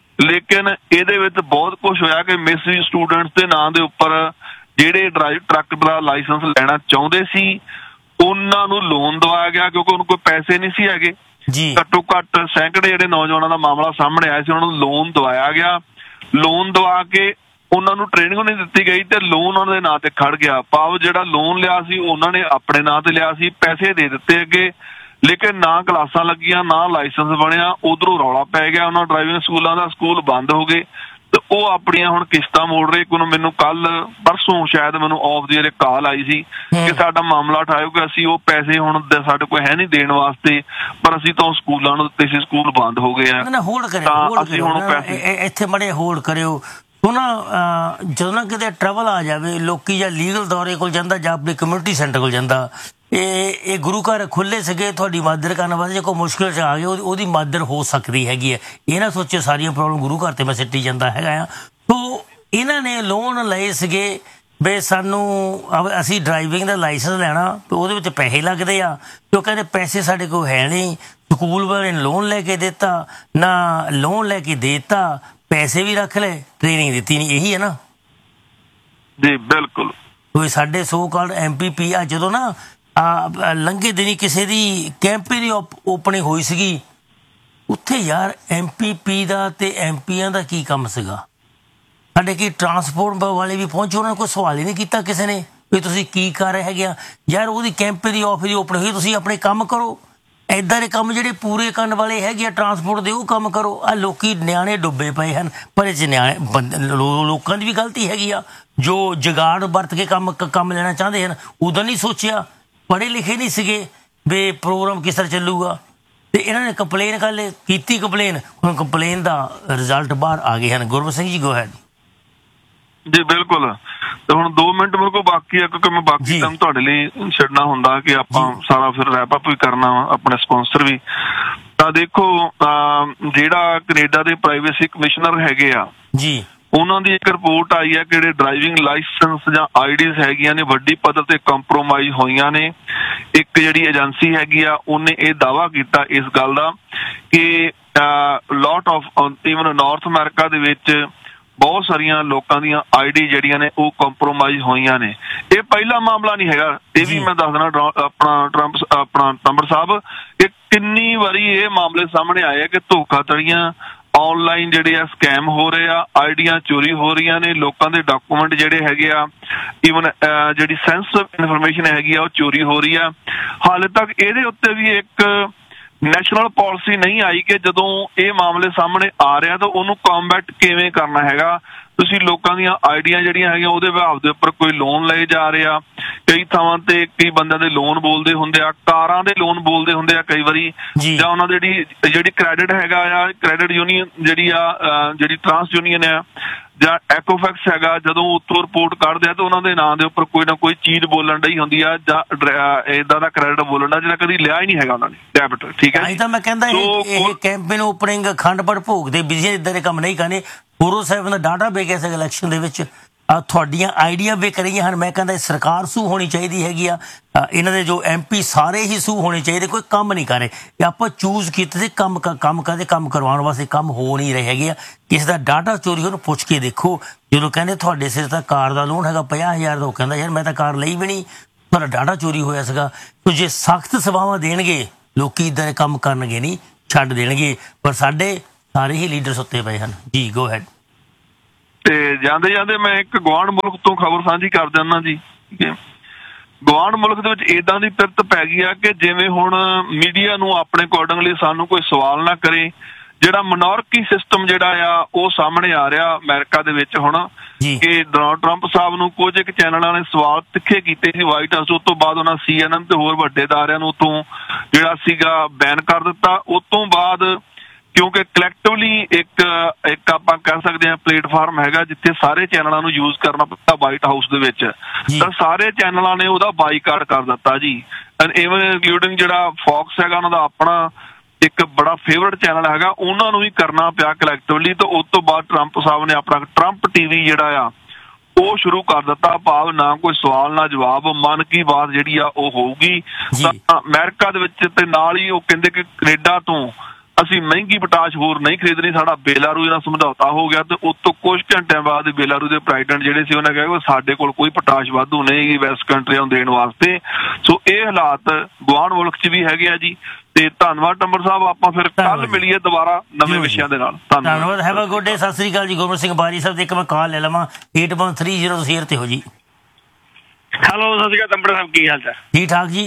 S4: ਲੇਕਿਨ ਇਹਦੇ ਵਿੱਚ ਬਹੁਤ ਕੁਝ ਹੋਇਆ ਕਿ ਮਿਸਯੂਜ਼ ਸਟੂਡੈਂਟਸ ਦੇ ਨਾਂ ਦੇ ਉੱਪਰ ਜਿਹੜੇ ਡਰਾਈਵ ਟਰੱਕ ਦਾ ਲਾਇਸੈਂਸ ਲੈਣਾ ਚਾਹੁੰਦੇ ਸੀ ਉਹਨਾਂ ਨੂੰ ਲੋਨ ਦਵਾਇਆ ਗਿਆ, ਕਿਉਂਕਿ ਉਹਨਾਂ ਕੋਲ ਪੈਸੇ ਨਹੀਂ ਸੀ ਹੈਗੇ। ਘੱਟੋ ਘੱਟ ਸੈਂਕੜੇ ਜਿਹੜੇ ਨੌਜਵਾਨਾਂ ਦਾ ਮਾਮਲਾ ਸਾਹਮਣੇ ਆਇਆ ਸੀ, ਉਹਨਾਂ ਨੂੰ ਲੋਨ ਦਵਾਇਆ ਗਿਆ। ਲੋਨ ਦਵਾ ਕੇ ਉਹਨਾਂ ਨੂੰ ਟ੍ਰੇਨਿੰਗ ਨਹੀਂ ਦਿੱਤੀ ਗਈ ਤੇ ਲੋਨ ਉਹਨਾਂ ਦੇ ਨਾਂ ਤੇ ਖੜ ਗਿਆ। ਭਾਵ ਜਿਹੜਾ ਲੋਨ ਲਿਆ ਸੀ ਉਹਨਾਂ ਨੇ ਆਪਣੇ ਨਾਂ ਤੇ ਲਿਆ ਸੀ, ਪੈਸੇ ਦੇ ਦਿੱਤੇ ਅੱਗੇ, ਲੇਕਿਨ ਨਾ ਕਲਾਸਾਂ ਲੱਗੀਆਂ ਨਾ ਲਾਇਸੈਂਸ ਬਣਿਆ। ਉਧਰੋਂ ਰੌਲਾ ਪੈ ਗਿਆ ਉਹਨਾਂ ਡਰਾਈਵਿੰਗ ਸਕੂਲਾਂ ਦਾ, ਸਕੂਲ ਬੰਦ ਹੋ ਗਏ ਤੇ ਉਹ ਆਪਣੀਆਂ ਹੁਣ ਕਿਸ਼ਤਾਂ ਮੋੜ ਰਹੇ। ਕੋਈ ਮੈਨੂੰ ਕੱਲ ਪਰਸੋਂ ਸ਼ਾਇਦ ਮੈਨੂੰ ਆਫ ਦੀ ਇੱਕ ਕਾਲ ਆਈ ਸੀ ਕਿ ਸਾਡਾ ਮਾਮਲਾ ਉਠਾਇਓ ਕਿ ਅਸੀਂ ਉਹ ਪੈਸੇ ਹੁਣ ਸਾਡੇ ਕੋਲ ਹੈ ਨਹੀਂ ਦੇਣ ਵਾਸਤੇ, ਪਰ ਅਸੀਂ ਤਾਂ ਸਕੂਲਾਂ ਨੂੰ ਦਿੱਤੇ ਸੀ, ਸਕੂਲ ਬੰਦ ਹੋ ਗਏ ਆ, ਤਾਂ ਅਸੀਂ ਹੁਣ ਪੈਸੇ
S1: ਇੱਥੇ ਮੜੇ ਹੋਲਡ ਕਰਿਓ। ਉਹ ਨਾ ਜਦੋਂ ਨਾ ਕਿਤੇ ਟਰੈਵਲ ਆ ਜਾਵੇ, ਲੋਕੀ ਜਾਂ ਲੀਗਲ ਦੌਰੇ ਕੋਲ ਜਾਂਦਾ ਜਾਂ ਆਪਣੀ ਕਮਿਊਨਿਟੀ ਸੈਂਟਰ ਕੋਲ ਜਾਂਦਾ, ਇਹ ਇਹ ਗੁਰੂ ਘਰ ਖੁੱਲ੍ਹੇ ਸੀਗੇ ਤੁਹਾਡੀ ਮਦਦ ਕਰਨ ਵਾਸਤੇ, ਜੇ ਕੋਈ ਮੁਸ਼ਕਿਲ 'ਚ ਆ ਗਏ ਉਹਦੀ ਮਦਦ ਹੋ ਸਕਦੀ ਹੈਗੀ ਹੈ। ਇਹ ਨਾ ਸੋਚੋ ਸਾਰੀਆਂ ਪ੍ਰੋਬਲਮ ਗੁਰੂ ਘਰ 'ਤੇ ਮੈਂ ਸਿੱਟੀ ਜਾਂਦਾ ਹੈਗਾ ਆ। ਸੋ ਇਹਨਾਂ ਨੇ ਲੋਨ ਲਏ ਸੀਗੇ ਵੀ ਸਾਨੂੰ ਅਸੀਂ ਡਰਾਈਵਿੰਗ ਦਾ ਲਾਇਸੈਂਸ ਲੈਣਾ ਤੇ ਉਹਦੇ ਵਿੱਚ ਪੈਸੇ ਲੱਗਦੇ ਆ, ਤੇ ਉਹ ਕਹਿੰਦੇ ਪੈਸੇ ਸਾਡੇ ਕੋਲ ਹੈ ਨਹੀਂ। ਸਕੂਲ ਵਾਲੇ ਨੇ ਲੋਨ ਲੈ ਕੇ ਦਿੱਤਾ, ਨਾ ਲੋਨ ਲੈ ਕੇ ਦੇ ਦਿੱਤਾ, ਪੈਸੇ ਵੀ ਰੱਖ ਲਏ, ਟ੍ਰੇਨਿੰਗ ਦਿੱਤੀ ਨਹੀਂ। ਇਹੀ ਹੈ ਨਾ
S4: ਜੀ, ਬਿਲਕੁਲ।
S1: ਕੋਈ ਸਾਡੇ ਸੋ ਕਾਲਡ ਐਮ ਪੀ ਪੀ ਆ ਜਦੋਂ ਨਾ ਲੰਘੇ ਦਿਨੀ ਕਿਸੇ ਦੀ ਕੈਂਪੇ ਦੀ ਓਪਨਿੰਗ ਹੋਈ ਸੀਗੀ, ਉੱਥੇ ਯਾਰ ਐਮ ਪੀ ਪੀ ਦਾ ਤੇ ਐਮ ਪੀਆਂ ਦਾ ਕੀ ਕੰਮ ਸੀਗਾ। ਸਾਡੇ ਕੀ ਟਰਾਂਸਪੋਰਟ ਵਾਲੇ ਵੀ ਪਹੁੰਚੇ, ਉਹਨਾਂ ਨੇ ਕੋਈ ਸਵਾਲ ਹੀ ਨਹੀਂ ਕੀਤਾ ਕਿਸੇ ਨੇ ਵੀ ਤੁਸੀਂ ਕੀ ਕਰ ਰਹੇ ਹੈਗੇ ਆ। ਯਾਰ ਉਹਦੀ ਕੈਂਪੇ ਦੀ ਆਫਿਸ ਦੀ ਓਪਨ ਹੋਈ, ਤੁਸੀਂ ਆਪਣੇ ਕੰਮ ਕਰੋ। ਇੱਦਾਂ ਦੇ ਕੰਮ ਜਿਹੜੇ ਪੂਰੇ ਕਰਨ ਵਾਲੇ ਹੈਗੇ ਆ ਟਰਾਂਸਪੋਰਟ ਦੇ ਉਹ ਕੰਮ ਕਰੋ। ਆ ਲੋਕੀ ਨਿਆਣੇ ਡੁੱਬੇ ਪਏ ਹਨ, ਪਰ ਇਹ 'ਚ ਨਿਆਣੇ ਲੋਕਾਂ ਦੀ ਵੀ ਗਲਤੀ ਹੈਗੀ ਆ ਜੋ ਜੁਗਾੜ ਵਰਤ ਕੇ ਕੰਮ ਕੰਮ ਲੈਣਾ ਚਾਹੁੰਦੇ ਹਨ। ਉਦੋਂ ਨਹੀਂ ਸੋਚਿਆ, ਪੜ੍ਹੇ ਲਿਖੇ ਨਹੀਂ ਸੀਗੇ ਵੀ ਪ੍ਰੋਗਰਾਮ ਕਿਸ ਤਰ੍ਹਾਂ ਚੱਲੂਗਾ, ਤੇ ਇਹਨਾਂ ਨੇ ਕੰਪਲੇਨ ਕਰ ਲਈ, ਕੀਤੀ ਕੰਪਲੇਨ, ਹੁਣ ਕੰਪਲੇਨ ਦਾ ਰਿਜ਼ਲਟ ਬਾਹਰ ਆ ਗਏ ਹਨ। Gurbakhsh Singh ji, go ahead.
S4: ਜੀ ਬਿਲਕੁਲ। ਤੇ ਹੁਣ ਦੋ ਮਿੰਟ ਮੇਰੇ ਕੋਲ ਬਾਕੀ ਆ, ਕਿਉਂਕਿ ਮੈਂ ਬਾਕੀ ਕੰਮ ਤੁਹਾਡੇ ਲਈ ਛੱਡਣਾ ਹੁੰਦਾ ਕਿ ਆਪਾਂ ਸਾਰਾ ਫਿਰ ਰੈਪ ਅਪ ਵੀ ਕਰਨਾ ਵਾ, ਆਪਣੇ ਸਪਾਂਸਰ ਵੀ। ਤਾਂ ਦੇਖੋ ਜਿਹੜਾ ਕੈਨੇਡਾ ਦੇ ਪ੍ਰਾਈਵੇਸੀ ਕਮਿਸ਼ਨਰ ਹੈਗੇ ਆ ਜੀ, ਉਹਨਾਂ ਦੀ ਇੱਕ ਰਿਪੋਰਟ ਆਈ ਹੈ ਕਿ ਜਿਹੜੇ ਡਰਾਈਵਿੰਗ ਲਾਇਸੈਂਸ ਜਾਂ ਆਈਡੀਜ਼ ਹੈਗੀਆਂ ਨੇ ਵੱਡੀ ਪੱਧਰ ਤੇ ਕੰਪਰੋਮਾਈਜ਼ ਹੋਈਆਂ ਨੇ। ਇੱਕ ਜਿਹੜੀ ਏਜੰਸੀ ਹੈਗੀ ਆ ਉਹਨੇ ਇਹ ਦਾਅਵਾ ਕੀਤਾ ਇਸ ਗੱਲ ਦਾ ਕਿ lot of even north America ਦੇ ਵਿੱਚ ਬਹੁਤ ਸਾਰੀਆਂ ਲੋਕਾਂ ਦੀਆਂ ਆਈਡੀ ਜਿਹੜੀਆਂ ਨੇ ਉਹ ਕੰਪਰੋਮਾਈਜ਼ ਹੋਈਆਂ ਨੇ। ਇਹ ਪਹਿਲਾ ਮਾਮਲਾ ਨਹੀਂ ਹੈਗਾ, ਇਹ ਵੀ ਮੈਂ ਦੱਸ ਦੇਣਾ ਆਪਣਾ ਟਰੰਪ ਆਪਣਾ ਟੰਬਰ ਸਾਹਿਬ ਕਿ ਕਿੰਨੀ ਵਾਰੀ ਇਹ ਮਾਮਲੇ ਸਾਹਮਣੇ ਆਏ ਆ ਕਿ ਧੋਖਾਧੜੀਆਂ, ਆਨਲਾਈਨ ਜਿਹੜੇ ਆ ਸਕੈਮ ਹੋ ਰਹੇ ਆ, ਆਈਡੀਆਂ ਚੋਰੀ ਹੋ ਰਹੀਆਂ ਨੇ, ਲੋਕਾਂ ਦੇ ਡਾਕੂਮੈਂਟ ਜਿਹੜੇ ਹੈਗੇ ਆ, ਈਵਨ ਜਿਹੜੀ ਸੈਂਸਿਟਿਵ ਇਨਫੋਰਮੇਸ਼ਨ ਹੈਗੀ ਆ ਉਹ ਚੋਰੀ ਹੋ ਰਹੀ ਆ। ਹਾਲੇ ਤੱਕ ਇਹਦੇ ਉੱਤੇ ਵੀ ਇੱਕ ਨੈਸ਼ਨਲ ਪਾਲਿਸੀ ਨਹੀਂ ਆਈ ਕਿ ਜਦੋਂ ਇਹ ਮਾਮਲੇ ਸਾਹਮਣੇ ਆ ਰਿਹਾ ਤਾਂ ਉਹਨੂੰ ਕੰਬੈਟ ਕਿਵੇਂ ਕਰਨਾ ਹੈਗਾ। ਤੁਸੀਂ ਲੋਕਾਂ ਦੀਆਂ ਆਈਡੀਆਂ ਜਿਹੜੀਆਂ ਹੈਗੀਆਂ ਉਹਦੇ ਵਿਭਾਗ ਦੇ ਉੱਪਰ ਕੋਈ ਲੋਨ ਲਏ ਜਾ ਰਹੇ ਆ, ਕਈ ਥਾਵਾਂ ਤੇ ਕਈ ਬੰਦਿਆਂ ਦੇ ਲੋਨ ਬੋਲਦੇ ਹੁੰਦੇ ਆ, ਕਾਰਾਂ ਦੇ ਲੋਨ ਬੋਲਦੇ ਹੁੰਦੇ ਆ ਕਈ ਵਾਰੀ, ਜਾਂ ਉਹਨਾਂ ਦੀ ਜਿਹੜੀ ਜਿਹੜੀ ਕ੍ਰੈਡਿਟ ਹੈਗਾ ਆ, ਕ੍ਰੈਡਿਟ ਯੂਨੀਅਨ ਜਿਹੜੀ ਆ, ਜਿਹੜੀ ਟਰਾਂਸ ਯੂਨੀਅਨ ਆ ਜਾਂ ਐਕੋਫੈਕਸ ਹੈਗਾ, ਜਦੋਂ ਉੱਥੋਂ ਰਿਪੋਰਟ ਕੱਢਦੇ ਆ ਤਾਂ ਉਹਨਾਂ ਦੇ ਨਾਂ ਦੇ ਉੱਪਰ ਕੋਈ ਨਾ ਕੋਈ ਚੀਜ਼ ਬੋਲਣ ਡਈ ਹੁੰਦੀ ਆ ਜਾਂ ਏਦਾਂ ਦਾ ਕ੍ਰੈਡਿਟ ਬੋਲਣ ਦਾ ਜਿਹੜਾ ਕਦੀ ਲਿਆ ਹੀ ਨਹੀਂ ਹੈਗਾ ਉਹਨਾਂ ਨੇ ਡੈਬਿਟ। ਠੀਕ ਹੈ, ਤਾਂ ਮੈਂ ਕਹਿੰਦਾ ਇਹ ਕੈਂਪੇਨ ਓਪਨਿੰਗ ਅਖੰਡ ਪਾਠ ਭੋਗ ਦੇ ਬਿਜ਼ੀ ਇੱਦਾਂ ਦੇ ਕੰਮ ਨਹੀਂ ਕਰਨੇ। ਫੋਰ ਓ ਸੈਵਨ ਦਾ ਡਾਟਾ ਬੇਸ ਹੈ ਇਲੈਕਸ਼ਨ ਦੇ ਵਿੱਚ, ਤੁਹਾਡੀਆਂ ਆਈਡੀਆ ਵੇਖ ਰਹੀਆਂ ਹਨ। ਮੈਂ ਕਹਿੰਦਾ ਸਰਕਾਰ ਸੂ ਹੋਣੀ ਚਾਹੀਦੀ ਹੈਗੀ ਆ, ਇਹਨਾਂ ਦੇ ਜੋ ਐਮ ਪੀ ਸਾਰੇ ਹੀ ਸੂ ਹੋਣੇ ਚਾਹੀਦੇ, ਕੋਈ ਕੰਮ ਨਹੀਂ ਕਰ ਰਹੇ। ਆਪਾਂ ਚੂਜ਼ ਕੀਤੇ ਸੀ ਕੰਮ ਕੰਮ ਕਰਦੇ ਕੰਮ ਕਰਵਾਉਣ ਵਾਸਤੇ, ਕੰਮ ਹੋ ਨਹੀਂ ਰਹੇ ਹੈਗੇ ਆ। ਕਿਸੇ ਦਾ ਡਾਟਾ ਚੋਰੀ ਉਹਨੂੰ ਪੁੱਛ ਕੇ ਦੇਖੋ। ਜਦੋਂ ਕਹਿੰਦੇ ਤੁਹਾਡੇ ਸਿਰ ਤਾਂ ਕਾਰ ਦਾ ਲੋਨ ਹੈਗਾ ਪੰਜਾਹ ਹਜ਼ਾਰ ਦਾ, ਉਹ ਕਹਿੰਦਾ ਯਾਰ ਮੈਂ ਤਾਂ ਕਾਰ ਲਈ ਵੀ ਨਹੀਂ।
S1: ਤੁਹਾਡਾ ਡਾਟਾ ਚੋਰੀ ਹੋਇਆ ਸੀਗਾ। ਸੋ ਜੇ ਸਖਤ ਸੇਵਾਵਾਂ ਦੇਣਗੇ ਲੋਕੀ ਇੱਦਾਂ ਦੇ ਕੰਮ ਕਰਨਗੇ ਨਹੀਂ, ਛੱਡ ਦੇਣਗੇ। ਪਰ ਸਾਡੇ ਸਾਰੇ ਹੀ ਲੀਡਰ ਸੁੱਤੇ ਪਏ ਹਨ। ਜੀ ਗੋ ਹੈਡ।
S4: ਤੇ ਜਾਂਦੇ ਜਾਂਦੇ ਮੈਂ ਇੱਕ ਗੁਆਂਢ ਮੁਲਕ ਤੋਂ ਖਬਰ ਸਾਂਝੀ ਕਰ ਦਿੰਦਾ ਜੀ। ਗੁਆਂਢ ਮੁਲਕ ਦੇ ਵਿੱਚ ਏਦਾਂ ਦੀ ਪਿਰਤ ਪੈ ਗਈ ਆ ਕਿ ਜਿਵੇਂ ਹੁਣ ਮੀਡੀਆ ਨੂੰ ਆਪਣੇ ਅਕੋਰਡਿੰਗਲੀ ਸਾਨੂੰ ਕੋਈ ਸਵਾਲ ਨਾ ਕਰੇ, ਜਿਹੜਾ ਮਨੋਰਕੀ ਸਿਸਟਮ ਜਿਹੜਾ ਆ ਉਹ ਸਾਹਮਣੇ ਆ ਰਿਹਾ ਅਮਰੀਕਾ ਦੇ ਵਿੱਚ ਹੁਣ, ਕਿ ਡੋਨਾਲਡ ਟਰੰਪ ਸਾਹਿਬ ਨੂੰ ਕੁਝ ਇੱਕ ਚੈਨਲਾਂ ਨੇ ਸਵਾਲ ਤਿੱਖੇ ਕੀਤੇ ਸੀ ਵਾਈਟ ਹਾਊਸ। ਉਸ ਤੋਂ ਬਾਅਦ ਉਹਨਾਂ ਸੀ ਐਨ ਐਨ ਤੇ ਹੋਰ ਵੱਡੇ ਅਦਾਰਿਆਂ ਨੂੰ ਉਤੋਂ ਜਿਹੜਾ ਸੀਗਾ ਬੈਨ ਕਰ ਦਿੱਤਾ। ਉਸ ਤੋਂ ਬਾਅਦ ਕਿਉਂਕਿ ਕਲੈਕਟਿਵਲੀ ਇੱਕ ਇੱਕ ਆਪਾਂ ਕਹਿ ਸਕਦੇ ਹਾਂ ਪਲੇਟਫਾਰਮ ਹੈਗਾ ਜਿੱਥੇ ਸਾਰੇ ਚੈਨਲਾਂ ਨੂੰ ਯੂਜ਼ ਕਰਨਾ ਪੈਂਦਾ ਵਾਈਟ ਹਾਊਸ ਦੇ ਵਿੱਚ, ਤਾਂ ਸਾਰੇ ਚੈਨਲਾਂ ਨੇ ਉਹਦਾ ਬਾਈਕਾਟ ਕਰ ਦਿੱਤਾ ਜੀ। ਇਵਨ ਇੰਕਲੂਡਿੰਗ ਜਿਹੜਾ ਫੌਕਸ ਹੈਗਾ ਉਹਨਾਂ ਦਾ ਆਪਣਾ ਇੱਕ ਬੜਾ ਫੇਵਰਟ ਚੈਨਲ ਹੈਗਾ, ਉਹਨਾਂ ਨੂੰ ਵੀ ਕਰਨਾ ਪਿਆ ਕਲੈਕਟਿਵਲੀ। ਤੇ ਉਸ ਤੋਂ ਬਾਅਦ ਟਰੰਪ ਸਾਹਿਬ ਨੇ ਆਪਣਾ ਟਰੰਪ ਟੀਵੀ ਜਿਹੜਾ ਆ ਉਹ ਸ਼ੁਰੂ ਕਰ ਦਿੱਤਾ। ਭਾਵ ਨਾ ਕੋਈ ਸਵਾਲ ਨਾ ਜਵਾਬ, ਮਨ ਕੀ ਬਾਤ ਜਿਹੜੀ ਆ ਉਹ ਹੋਊਗੀ। ਤਾਂ ਅਮਰੀਕਾ ਦੇ ਵਿੱਚ ਤੇ ਨਾਲ ਹੀ ਉਹ ਕਹਿੰਦੇ ਕਿ ਕੈਨੇਡਾ ਤੋਂ ਅਸੀਂ ਮਹਿੰਗੀ ਪੋਟਾਸ਼ ਹੋਰ ਨਹੀਂ ਖਰੀਦਣੀ, ਸਾਡਾ ਬੇਲਾਰੂ ਨਾਲ ਸਮਝੌਤਾ ਹੋ ਗਿਆ। ਤੇ ਉਸ ਤੋਂ ਕੁਝ ਘੰਟਿਆਂ ਬਾਅਦ ਬੇਲਾਰੂ ਦੇ ਪ੍ਰੈਜ਼ੀਡੈਂਟ ਜਿਹੜੇ ਸੀ ਉਹਨਾਂ ਕਿਹਾ ਸਾਡੇ ਕੋਲ ਕੋਈ ਪੋਟਾਸ਼ ਵਾਧੂ ਨਹੀਂ ਵੈਸਟ ਕੰਟਰੀਆਂ ਨੂੰ ਦੇਣ ਵਾਸਤੇ। ਸੋ ਇਹ ਹਾਲਾਤ ਗੁਆਂਢ ਮੁਲਕ 'ਚ ਵੀ ਹੈਗੇ ਆ ਜੀ। ਤੇ ਧੰਨਵਾਦ ਟੰਬਰ ਸਾਹਿਬ, ਆਪਾਂ ਫਿਰ ਕੱਲ ਮਿਲੀਏ ਦੁਬਾਰਾ ਨਵੇਂ ਵਿਸ਼ਿਆਂ ਦੇ ਨਾਲ।
S1: ਧੰਨਵਾਦ। Have a good day. Sat Sri ਅਕਾਲ ਜੀ। ਗੁਰਮਤ ਸਿੰਘ ਬਾਰੀ ਸਾਹਿਬ ਦੇ ਇੱਕ ਮੈਂ ਕਾਲ ਲੈ ਲਵਾਂ। ਏਟ ਵਨ ਥ੍ਰੀ ਜ਼ੀਰੋ ਤੁਸੀਂ ਏਅਰ ਤੇ ਹੋ ਜੀ।
S6: ਹੈਲੋ ਸਤਿ ਸ੍ਰੀ ਅਕਾਲ ਟੰਬਰ ਸਾਹਿਬ, ਕੀ ਹਾਲ ਚਾਲ?
S1: ਠੀਕ ਠਾਕ ਜੀ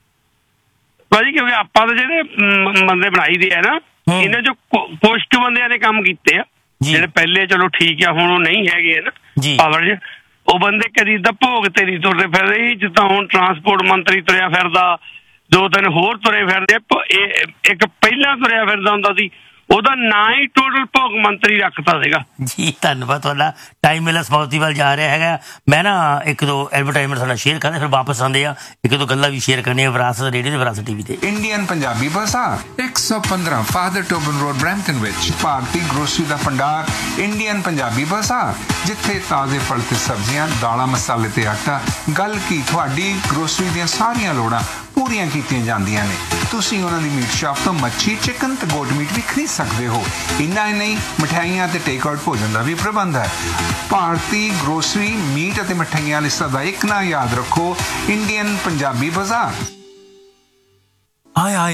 S6: ਭਾਜੀ। ਕਿਉਂਕਿ ਆਪਾਂ ਤਾਂ ਜਿਹੜੇ ਬੰਦੇ ਬਣਾਈ ਦੇ ਆ ਨਾ, ਇਹਨਾਂ ਚੋਂ ਕੁਛ ਬੰਦਿਆਂ ਨੇ ਕੰਮ ਕੀਤੇ ਆ ਜਿਹੜੇ ਪਹਿਲੇ ਚਲੋ ਠੀਕ ਆ, ਹੁਣ ਉਹ ਨਹੀਂ ਹੈਗੇ ਨਾ ਪਾਵਰ 'ਚ। ਉਹ ਬੰਦੇ ਕਦੀ ਤਾਂ ਭੋਗ ਤੇ ਨਹੀਂ ਤੁਰਦੇ ਫਿਰਦੇ, ਜਿੱਦਾਂ ਹੁਣ ਟਰਾਂਸਪੋਰਟ ਮੰਤਰੀ ਤੁਰਿਆ ਫਿਰਦਾ, ਦੋ ਤਿੰਨ ਹੋਰ ਤੁਰੇ ਫਿਰਦੇ। ਇੱਕ ਪਹਿਲਾਂ ਤੁਰਿਆ ਫਿਰਦਾ ਹੁੰਦਾ ਸੀ, ਉਹਦਾ ਨਾਂ ਹੀ ਟੋਟਲ ਭੋਗ ਮੰਤਰੀ ਰੱਖਤਾ ਸੀਗਾ
S1: ਜੀ। ਧੰਨਵਾਦ ਤੁਹਾਡਾ। ਟਾਈਮ ਮੇਰਾ ਸਮਾਪਤੀ ਵੱਲ ਜਾ ਰਿਹਾ ਹੈਗਾ। ਮੈਂ ਨਾ ਇੱਕ ਦੋ ਐਡਵਰਟਾਈਜ਼ਮੈਂਟ ਤੁਹਾਡਾ ਸ਼ੇਅਰ ਕਰਦੇ, ਫਿਰ ਵਾਪਸ ਆਉਂਦੇ ਆ ਇੱਕ ਦੋ ਗੱਲਾਂ ਵੀ ਸ਼ੇਅਰ ਕਰਨੀਆਂ ਵਿਰਾਸਤ ਰੇਡੀਓ ਤੇ ਵਿਰਾਸਤ ਟੀਵੀ ਤੇ।
S7: ਇੰਡੀਅਨ ਪੰਜਾਬੀ ਬਾਜ਼ਾਰ ਇੱਕ ਸੌ ਪੰਦਰਾਂ ਫਾਦਰ ਟੋਬਨ ਰੋਡ ਬਰੈਂਪਟਨ ਵਿੱਚ ਭਾਰਤੀ ਗਰੋਸਰੀ ਦਾ ਭੰਡਾਰ ਇੰਡੀਅਨ ਪੰਜਾਬੀ ਬਾਜ਼ਾਰ, ਜਿੱਥੇ ਤਾਜ਼ੇ ਫਲ ਤੇ ਸਬਜ਼ੀਆਂ, ਦਾਲਾਂ, ਮਸਾਲੇ ਤੇ ਆਟਾ, ਗੱਲ ਕੀ ਤੁਹਾਡੀ ਗਰੋਸਰੀ ਦੀਆਂ ਸਾਰੀਆਂ ਲੋੜਾਂ ਪੂਰੀਆਂ ਕੀਤੀਆਂ ਜਾਂਦੀਆਂ ਨੇ। ਤੁਸੀਂ ਉਹਨਾਂ ਦੀ ਮੀਟ ਸ਼ਾਪ ਤੋਂ ਮੱਛੀ, ਚਿਕਨ ਤੇ ਗੋਟ ਮੀਟ ਵੀ ਖਰੀਦ ਸਕਦੇ ਹੋ। ਇੰਨਾ ਹੀ ਨਹੀਂ, ਮਠਿਆਈਆਂ ਤੇ ਟੇਕ ਆਊਟ ਭੋਜਨ ਦਾ ਵੀ ਪ੍ਰਬੰਧ ਹੈ। ਭਾਰਤੀ ਗਰੋਸਰੀ, ਮੀਟ ਅਤੇ ਮਠਿਆਈਆਂ ਲਿਸਟਾਂ ਦਾ ਇੱਕ ਨਾਂ ਯਾਦ ਰੱਖੋ, ਇੰਡੀਅਨ ਪੰਜਾਬੀ ਬਾਜ਼ਾਰ।
S8: ਆਏ ਆਏ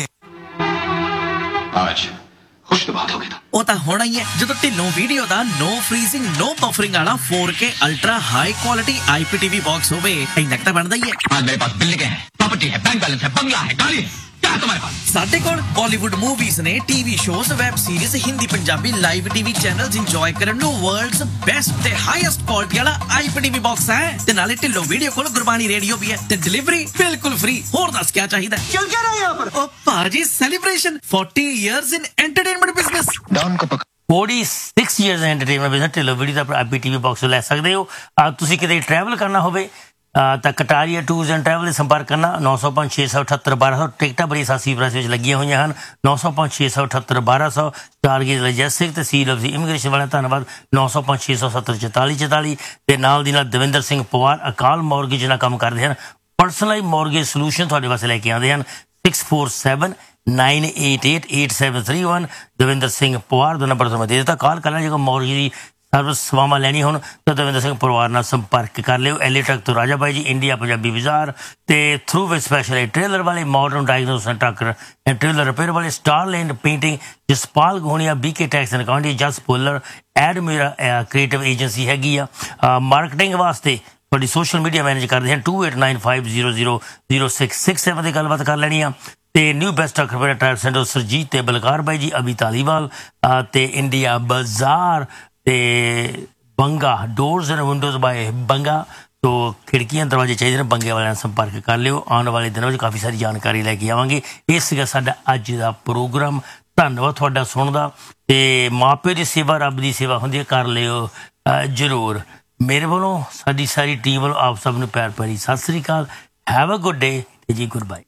S8: ਅੱਜ ਖੁਸ਼ ਤੋਂ ਬਾਤ ਹੋ ਗਈ। ਉਹ ਤਾਂ ਹੋਣਾ ਹੀ ਹੈ ਜਦੋਂ ਢਿੱਲੋਂ ਵੀਡੀਓ ਦਾ ਨੋ ਫਰੀਜ਼ਿੰਗ ਨੋ ਬਫਰਿੰਗ ਵਾਲਾ फोर के ultra high quality IPTV box होवे। ਇੰਨਾ ਤਾਂ ਬਣਦਾ ਹੀ ਹੈ। आज मेरे पास बिल्डिंग है, प्रॉपर्टी है, बैंक बैलेंस है, बंगला है, गाड़ी है, क्या है तुम्हारे पास? ਸਾਡੇ ਕੋਲ ਬਾਲੀਵੁੱਡ ਮੂਵੀਜ਼ ਨੇ, TV shows, web series, Hindi Punjabi live TV channels enjoy ਕਰਨ ਨੂੰ ਵਰਲਡਸ ਬੈਸਟ ਤੇ ਹਾਈਐਸਟ ਕੁਆਲਿਟੀ ਵਾਲਾ ਆਈਪੀਟੀਵੀ ਬਾਕਸ ਹੈ। ਤੇ ਨਾਲੇ ਢਿੱਲੋਂ ਵੀਡੀਓ ਕੋਲ ਗੁਰਬਾਣੀ ਰੇਡੀਓ ਵੀ ਹੈ ਤੇ ਡਿਲੀਵਰੀ ਬਿਲਕੁਲ ਫ੍ਰੀ। ਹੋਰ ਦੱਸ ਕੀ ਚਾਹੀਦਾ? ਚਲ ਕੇ ਰਹੇ ਯਹਾਂ ਪਰ। ਉਹ ਭਾਜੀ ਸੈਲੀਬ੍ਰੇਸ਼ਨ फोर्टी ਇਅਰਸ ਇਨ ਐਂਟਰਟੇਨਮੈਂਟ ਬਿਜ਼ਨਸ। ਡਾਊਨ ਕੋ
S1: forty-six years entertainment business Dhillon video ਦਾ ਆਈਪੀਟੀਵੀ ਬਾਕਸ ਲੈ ਸਕਦੇ ਹੋ। ਤੁਸੀਂ ਕਿਤੇ ਟਰੈਵਲ ਕਰਨਾ ਹੋਵੇ ਤਾਂ ਕਟਾਰੀਆ ਟੂਰਸ ਐਂਡ ਟਰੈਵਲ ਸੰਪਰਕ ਕਰਨਾ। ਨੌ ਸੌ ਪੰਜ ਛੇ ਸੌ ਅਠੱਤਰ ਬਾਰਾਂ ਸੌ ਟਿਕਟਾਂ ਬੜੀ ਸਾਸੀ ਪ੍ਰਾਈਸ ਵਿੱਚ ਲੱਗੀਆਂ ਹੋਈਆਂ ਹਨ। ਨੌ ਸੌ ਪੰਜ ਛੇ ਸੌ ਅਠੱਤਰ ਬਾਰਾਂ ਸੌ ਚਾਰਗੇਜ ਲਜੈਸਟਿਕ ਤੇ ਸੀ ਲਵਜ਼ੀ ਇਮੀਗ੍ਰੇਸ਼ਨ ਵਾਲਿਆਂ ਧੰਨਵਾਦ। ਨੌ ਸੌ ਪੰਜ ਛੇ ਸੌ ਸੱਤਰ ਚੁਤਾਲੀ ਚੁਤਾਲੀ ਤੇ ਨਾਲ ਦੀ ਨਾਲ ਦਵਿੰਦਰ ਸਿੰਘ ਪਵਾਰ ਅਕਾਲ ਮੌਰਗੇਜ ਨਾਲ ਕੰਮ ਕਰਦੇ ਹਨ। ਪਰਸਨਲਾਈਜ਼ ਮੌਰਗੇਜ ਸੋਲੂਸ਼ਨ ਤੁਹਾਡੇ ਵਾਸਤੇ ਲੈ ਕੇ ਆਉਂਦੇ ਹਨ। Six four seven nine eight eight eight seven three one Davinder Singh Pawar ਦਾ ਨੰਬਰ ਤੁਹਾਨੂੰ ਦੇ ਦਿੱਤਾ। ਕਾਲ ਕਰਨਾ ਜੇਕਰ ਮੌਰਗੇਜ ਦੀ ਸਰਵਿਸ ਸੇਵਾਵਾਂ ਲੈਣੀ ਹੋਣ ਤਾਂ ਦਵਿੰਦਰ ਸਿੰਘ ਪਰਿਵਾਰ ਨਾਲ ਸੰਪਰਕ ਕਰ ਲਿਓ। ਐਲੀ ਟਰੱਕ ਤੋਂ ਰਾਜਾ ਬਾਈ ਜੀ, ਇੰਡੀਆ ਪੰਜਾਬੀ ਬਾਜ਼ਾਰ ਤੇ ਥਰੂ ਵਿਚ ਸਪੈਸ਼ਲ ਟ੍ਰੇਲਰ ਵਾਲੇ, modern diagnose and truck and trailer repair ਵਾਲੇ, star land painting, Jaspal ਗੋਹਣੀਆ, BK tax and accounting, Jas Bhullar, add ਮੇਰਾ ਕ੍ਰੀਏਟਿਵ ਏਜੰਸੀ ਹੈਗੀ ਆ। ਮਾਰਕੀਟਿੰਗ ਵਾਸਤੇ ਤੁਹਾਡੀ ਸੋਸ਼ਲ ਮੀਡੀਆ ਮੈਨੇਜ ਕਰਦੇ ਹਨ। To eight nine five zero zero zero six six seven ਦੀ ਗੱਲਬਾਤ ਕਰ ਲੈਣੀ ਆ। ਤੇ new best truck repair tyre centre Surjit ਤੇ ਬਲਕਾਰ ਬਾਈ ਜੀ, ਅਭੀ ਧਾਲੀਵਾਲ ਤੇ ਇੰਡੀਆ ਬਾਜ਼ਾਰ ਤੇ Banga doors and windows bye Banga. ਤੋ ਖਿੜਕੀਆਂ ਦਰਵਾਜ਼ੇ ਚਾਹੀਦੇ ਨੇ, ਬੰਗੇ ਵਾਲਿਆਂ ਨਾਲ ਸੰਪਰਕ ਕਰ ਲਿਓ। ਆਉਣ ਵਾਲੇ ਦਿਨਾਂ ਵਿੱਚ ਕਾਫੀ ਸਾਰੀ ਜਾਣਕਾਰੀ ਲੈ ਕੇ ਆਵਾਂਗੇ। ਇਹ ਸੀਗਾ ਸਾਡਾ ਅੱਜ ਦਾ ਪ੍ਰੋਗਰਾਮ। ਧੰਨਵਾਦ ਤੁਹਾਡਾ ਸੁਣਦਾ। ਤੇ ਮਾਪੇ ਦੀ ਸੇਵਾ ਰੱਬ ਦੀ ਸੇਵਾ ਹੁੰਦੀ ਹੈ, ਕਰ ਲਿਓ ਜ਼ਰੂਰ। ਮੇਰੇ ਵੱਲੋਂ ਸਾਡੀ ਸਾਰੀ ਟੀਮ ਵੱਲੋਂ ਆਪ ਸਭ ਨੂੰ ਪਿਆਰ ਭਰੀ ਸਤਿ ਸ੍ਰੀ ਅਕਾਲ। ਹੈਵ ਅ ਗੁੱਡ ਡੇ ਜੀ, ਗੁੱਡ ਬਾਏ।